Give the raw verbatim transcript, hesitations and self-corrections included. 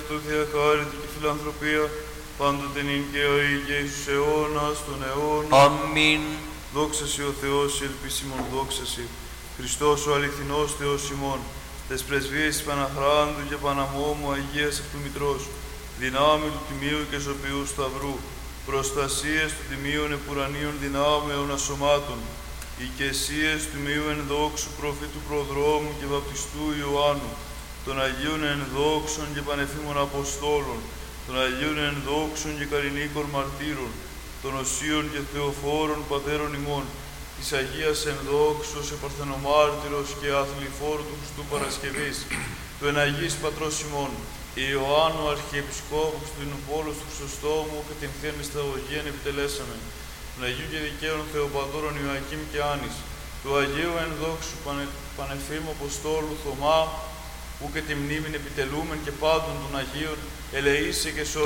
του Θεία χάριτο και φιλανθρωπία, πάντοτε νυν και αεί και εις τους αιώνας των αιώνων. Αμήν. Δόξα σοι ο Θεός, η ελπίς ημών, δόξα σοι. Χριστός ο αληθινός Θεός ημών, τες πρεσβείες της Παναχράντου και Παναμόμου Αγίας εκ του Μητρός, δυνάμει του Τιμίου και Ζωπιού Σταυρού, προστασίες του Τιμίων επουρανίων δυνάμεων ασωμάτων, οικεσίες του Τιμίου ενδόξου προφήτου προδρόμου και βαπτιστού Ιωάννου, των Αγίων ενδόξων και πανεφήμων Αποστόλων, των Αγίων ενδόξων και καρινίκων μαρτύρων, των Οσίων και Θεοφόρων πατέρων ημών, της Αγίας ενδόξος επαρθενομάρτυρος και αθληφόρου του Χριστού Παρασκευής, του εναγής πατρός ημών, Ιωάννου Αρχιεπισκόπου του Ινωπόλου του Χρυσοστόμου και την Θεία Μυσταγωγίαν επιτελέσαμε, των Αγίου και Δικαίων Θεοπατώρων Ιωακήμ και Άνης, του Αγίου ενδόξου πανε, Πανεφήμου Αποστόλου Θωμά, που και τη μνήμην επιτελούμεν και πάντων των Αγίων, ελεήσε και σώσε.